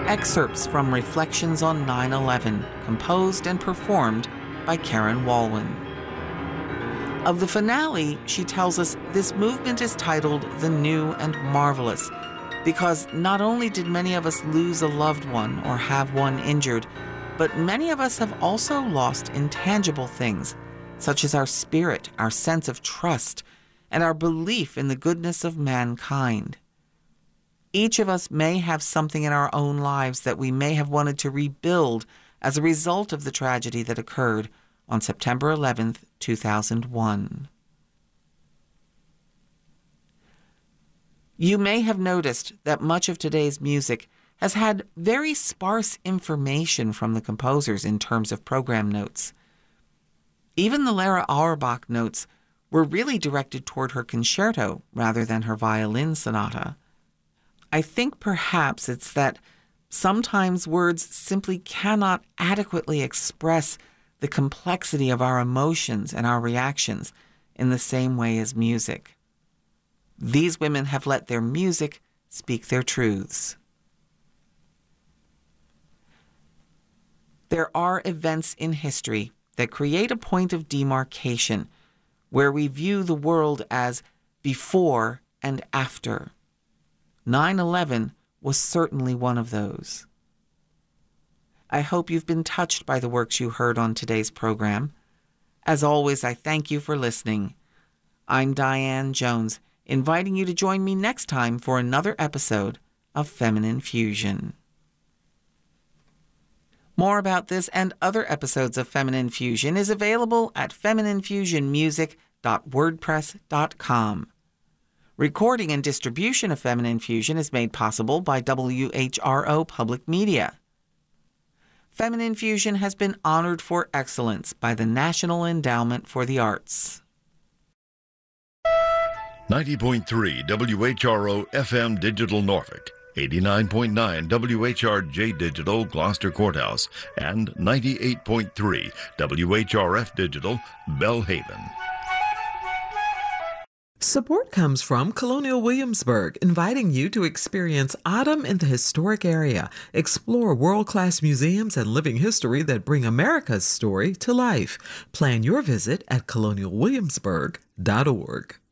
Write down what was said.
excerpts from Reflections on 9/11, composed and performed by Karen Walwyn. Of the finale, she tells us this movement is titled The New and Marvelous, because not only did many of us lose a loved one or have one injured, but many of us have also lost intangible things, such as our spirit, our sense of trust, and our belief in the goodness of mankind. Each of us may have something in our own lives that we may have wanted to rebuild as a result of the tragedy that occurred on September 11th, 2001. You may have noticed that much of today's music has had very sparse information from the composers in terms of program notes. Even the Lara Auerbach notes were really directed toward her concerto rather than her violin sonata. I think perhaps it's that sometimes words simply cannot adequately express the complexity of our emotions and our reactions in the same way as music. These women have let their music speak their truths. There are events in history that create a point of demarcation where we view the world as before and after. 9/11 was certainly one of those. I hope you've been touched by the works you heard on today's program. As always, I thank you for listening. I'm Diane Jones, inviting you to join me next time for another episode of Feminine Fusion. More about this and other episodes of Feminine Fusion is available at femininefusionmusic.wordpress.com. Recording and distribution of Feminine Fusion is made possible by WHRO Public Media. Feminine Fusion has been honored for excellence by the National Endowment for the Arts. 90.3 WHRO FM Digital Norfolk, 89.9 WHRJ Digital Gloucester Courthouse, and 98.3 WHRF Digital Bellhaven. Support comes from Colonial Williamsburg, inviting you to experience autumn in the historic area, explore world-class museums and living history that bring America's story to life. Plan your visit at colonialwilliamsburg.org.